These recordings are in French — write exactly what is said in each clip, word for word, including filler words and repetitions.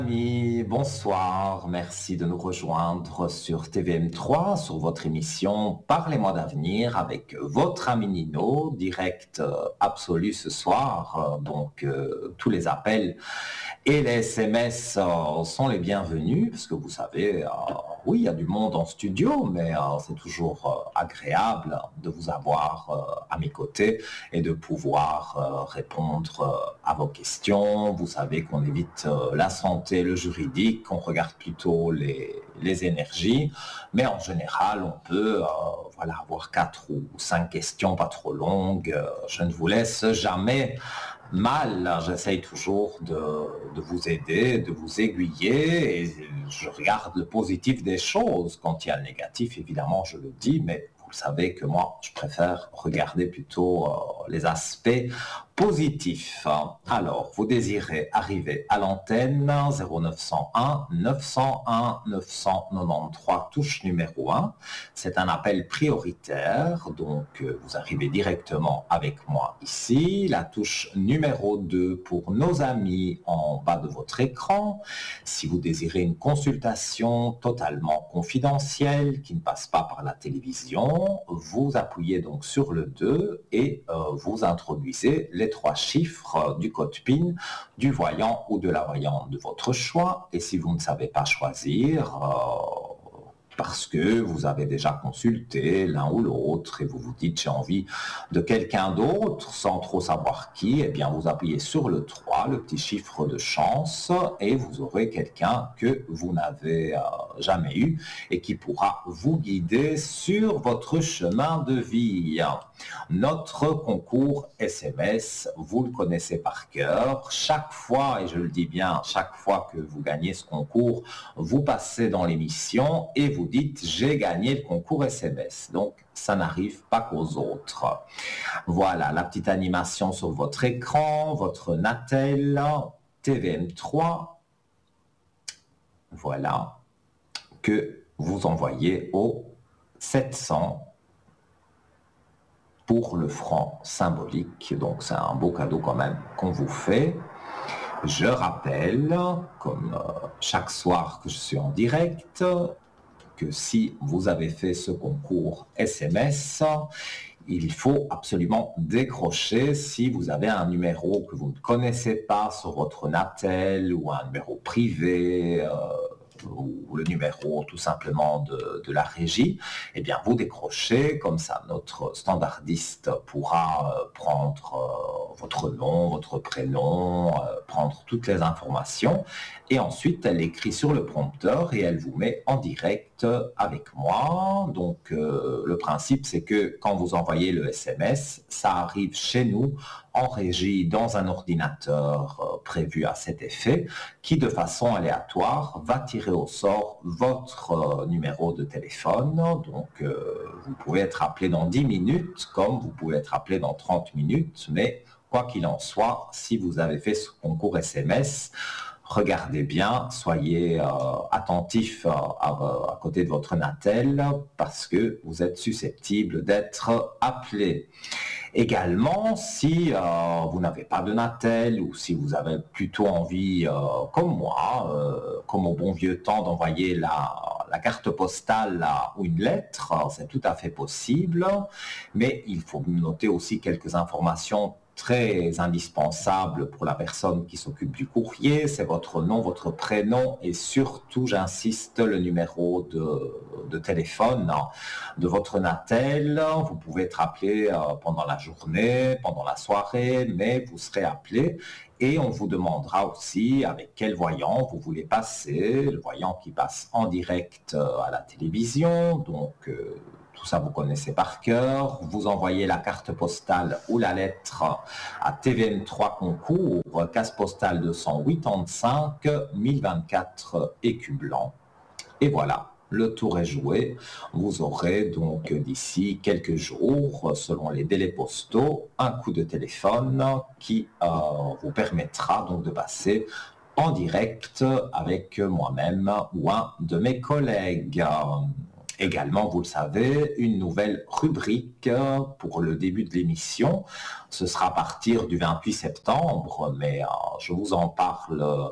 Amis, bonsoir, merci de nous rejoindre sur T V M trois, sur votre émission Parlez-moi d'avenir avec votre ami Nino, direct euh, absolu ce soir. Euh, donc euh, tous les appels et les S M S euh, sont les bienvenus, parce que vous savez, euh, oui, il y a du monde en studio, mais euh, c'est toujours euh, agréable de vous avoir euh, à mes côtés et de pouvoir euh, répondre euh, à vos questions. Vous savez qu'on évite euh, la santé, le juridique, on regarde plutôt les, les énergies, mais en général, on peut euh, voilà, avoir quatre ou cinq questions pas trop longues. Euh, Je ne vous laisse jamais mal, j'essaye toujours de, de vous aider, de vous aiguiller, et je regarde le positif des choses. Quand il y a le négatif, évidemment, je le dis, mais vous savez que moi, je préfère regarder plutôt euh, les aspects positifs. Alors, vous désirez arriver à l'antenne zéro neuf cent un neuf cent un neuf cent quatre-vingt-treize, touche numéro un. C'est un appel prioritaire, donc euh, vous arrivez directement avec moi ici. La touche numéro deux pour nos amis en bas de votre écran. Si vous désirez une consultation totalement confidentielle qui ne passe pas par la télévision, vous appuyez donc sur le deux et euh, vous introduisez les trois chiffres du code P I N du voyant ou de la voyante de votre choix. Et si vous ne savez pas choisir, euh, parce que vous avez déjà consulté l'un ou l'autre et vous vous dites j'ai envie de quelqu'un d'autre sans trop savoir qui, eh bien vous appuyez sur le trois, le petit chiffre de chance, et vous aurez quelqu'un que vous n'avez euh, jamais eu et qui pourra vous guider sur votre chemin de vie. Notre concours S M S, vous le connaissez par cœur. Chaque fois, et je le dis bien, chaque fois que vous gagnez ce concours, vous passez dans l'émission et vous dites « j'ai gagné le concours S M S ». Donc, ça n'arrive pas qu'aux autres. Voilà, la petite animation sur votre écran, votre Natel, T V M trois. Voilà, que vous envoyez au sept cents pour le franc symbolique. Donc, c'est un beau cadeau quand même qu'on vous fait. Je rappelle, comme euh, chaque soir que je suis en direct, que si vous avez fait ce concours S M S, il faut absolument décrocher si vous avez un numéro que vous ne connaissez pas sur votre Natel ou un numéro privé, euh, ou le numéro tout simplement de, de la régie, eh bien vous décrochez, comme ça notre standardiste pourra euh, prendre euh, votre nom, votre prénom, euh, prendre toutes les informations, et ensuite elle écrit sur le prompteur et elle vous met en direct avec moi. Donc euh, le principe c'est que quand vous envoyez le S M S, ça arrive chez nous en régie dans un ordinateur euh, prévu à cet effet, qui de façon aléatoire va tirer au sort votre euh, numéro de téléphone. Donc euh, vous pouvez être appelé dans dix minutes comme vous pouvez être appelé dans trente minutes, mais quoi qu'il en soit, si vous avez fait ce concours S M S, regardez bien, soyez euh, attentif euh, à, à côté de votre Natel parce que vous êtes susceptible d'être appelé. Également, si euh, vous n'avez pas de Natel ou si vous avez plutôt envie, euh, comme moi, euh, comme au bon vieux temps, d'envoyer la, la carte postale là, ou une lettre, c'est tout à fait possible, mais il faut noter aussi quelques informations très indispensable pour la personne qui s'occupe du courrier, c'est votre nom, votre prénom et surtout, j'insiste, le numéro de, de téléphone de votre Natel. Vous pouvez être appelé euh, pendant la journée, pendant la soirée, mais vous serez appelé et on vous demandera aussi avec quel voyant vous voulez passer, le voyant qui passe en direct euh, à la télévision, donc euh, tout ça vous connaissez par cœur. Vous envoyez la carte postale ou la lettre à T V M trois concours, case postale deux cent quatre-vingt-cinq, mille vingt-quatre écus blancs. Et voilà, le tour est joué. Vous aurez donc d'ici quelques jours, selon les délais postaux, un coup de téléphone qui euh, vous permettra donc de passer en direct avec moi-même ou un de mes collègues. Également, vous le savez, une nouvelle rubrique pour le début de l'émission. Ce sera à partir du vingt-huit septembre, mais euh, je vous en parle euh,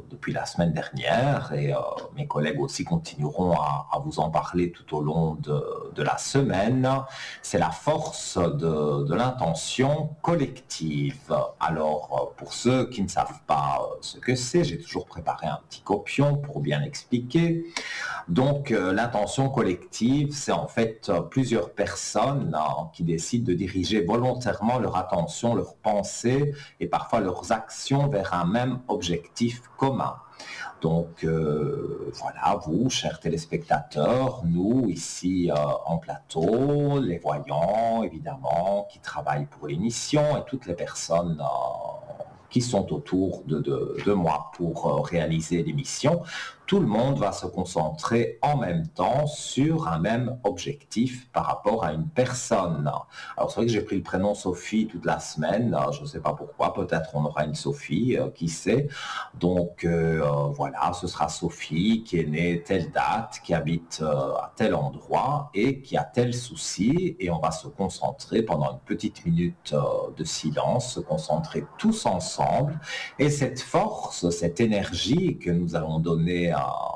depuis la semaine dernière et euh, mes collègues aussi continueront à, à vous en parler tout au long de, de la semaine. C'est la force de, de l'intention collective. Alors, pour ceux qui ne savent pas ce que c'est, j'ai toujours préparé un petit copion pour bien expliquer. Donc, euh, l'intention collective, c'est en fait euh, plusieurs personnes hein, qui décident de diriger volontairement leur attention, leurs pensées et parfois leurs actions vers un même objectif commun. Donc euh, voilà, vous, chers téléspectateurs, nous ici euh, en plateau, les voyants évidemment, qui travaillent pour l'émission et toutes les personnes euh, qui sont autour de, de, de moi pour euh, réaliser l'émission, tout le monde va se concentrer en même temps sur un même objectif par rapport à une personne. Alors c'est vrai que j'ai pris le prénom Sophie toute la semaine, je ne sais pas pourquoi, peut-être on aura une Sophie, euh, qui sait. Donc euh, voilà, ce sera Sophie qui est née telle date, qui habite euh, à tel endroit et qui a tel souci, et on va se concentrer pendant une petite minute euh, de silence, se concentrer tous ensemble, et cette force, cette énergie que nous allons donner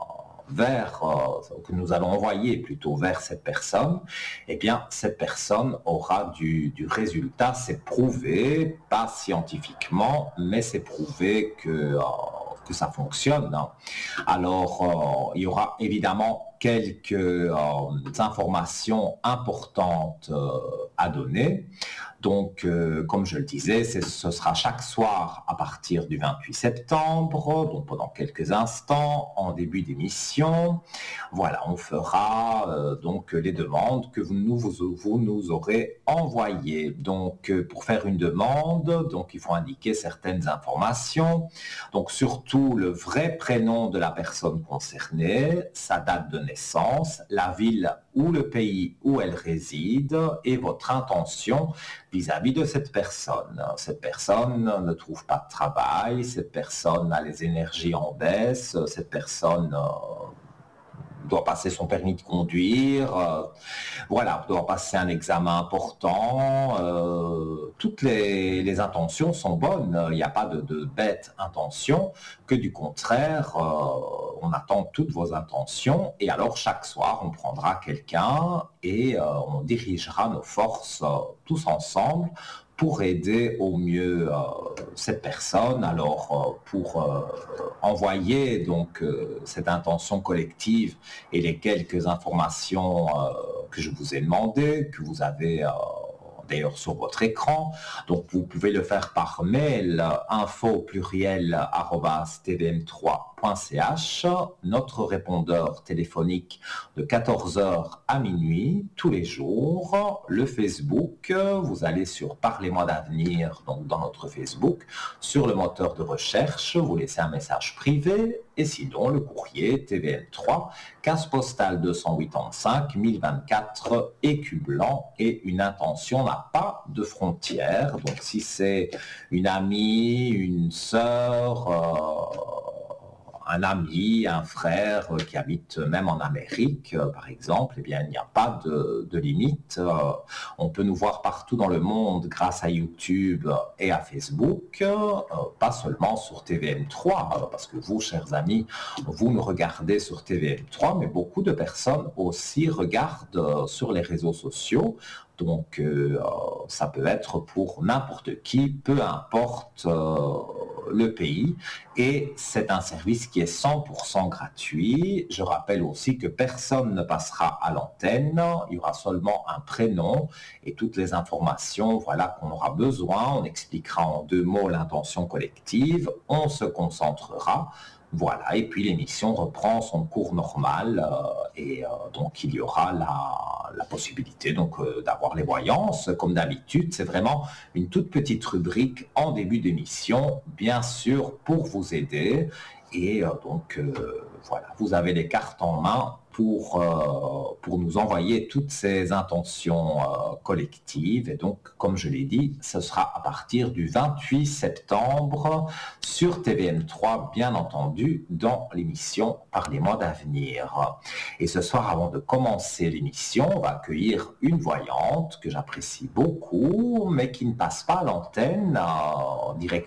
vers, euh, que nous allons envoyer plutôt vers cette personne, eh bien, cette personne aura du, du résultat. C'est prouvé, pas scientifiquement, mais c'est prouvé que, euh, que ça fonctionne. Alors, euh, il y aura évidemment quelques euh, informations importantes euh, à donner. Donc, euh, comme je le disais, ce sera chaque soir à partir du vingt-huit septembre, donc pendant quelques instants, en début d'émission. Voilà, on fera euh, donc les demandes que vous nous, vous, vous nous aurez envoyées. Donc, euh, pour faire une demande, donc il faut indiquer certaines informations. Donc, surtout le vrai prénom de la personne concernée, sa date de naissance, la ville ou le pays où elle réside et votre intention vis-à-vis de cette personne. Cette personne ne trouve pas de travail, cette personne a les énergies en baisse, cette personne euh, doit passer son permis de conduire, euh, voilà, doit passer un examen important. Euh, toutes les, les intentions sont bonnes, il n'y a pas de, de bêtes intentions, que du contraire, euh, on attend toutes vos intentions, et alors chaque soir, on prendra quelqu'un et euh, on dirigera nos forces euh, tous ensemble pour aider au mieux euh, cette personne. Alors, euh, pour euh, envoyer donc euh, cette intention collective et les quelques informations euh, que je vous ai demandées, que vous avez euh, d'ailleurs sur votre écran, donc vous pouvez le faire par mail info pluriel arobase t v m trois point c h, notre répondeur téléphonique de quatorze heures à minuit tous les jours, le Facebook, vous allez sur Parlez-moi d'avenir, donc dans notre Facebook, sur le moteur de recherche, vous laissez un message privé, et sinon le courrier T V M trois, case postale deux cent quatre-vingt-cinq mille vingt-quatre, écu blanc, et une intention n'a pas de frontières. Donc si c'est une amie, une sœur, euh, un ami, un frère qui habite même en Amérique, euh, par exemple, eh bien, il n'y a pas de, de limite. Euh, on peut nous voir partout dans le monde grâce à YouTube et à Facebook, euh, pas seulement sur T V M trois, euh, parce que vous, chers amis, vous nous regardez sur T V M trois, mais beaucoup de personnes aussi regardent euh, sur les réseaux sociaux. Donc, euh, ça peut être pour n'importe qui, peu importe euh, le pays. Et c'est un service qui est cent pour cent gratuit. Je rappelle aussi que personne ne passera à l'antenne. Il y aura seulement un prénom et toutes les informations, voilà, qu'on aura besoin. On expliquera en deux mots l'intention collective. On se concentrera. Voilà, et puis l'émission reprend son cours normal euh, et euh, donc il y aura la, la possibilité donc euh, d'avoir les voyances comme d'habitude. C'est vraiment une toute petite rubrique en début d'émission, bien sûr pour vous aider, et euh, donc euh, voilà, vous avez les cartes en main pour, euh, pour nous envoyer toutes ces intentions euh, collectives. Et donc, comme je l'ai dit, ce sera à partir du vingt-huit septembre sur T V M trois, bien entendu, dans l'émission Parlez-moi d'avenir. Et ce soir, avant de commencer l'émission, on va accueillir une voyante que j'apprécie beaucoup, mais qui ne passe pas à l'antenne euh,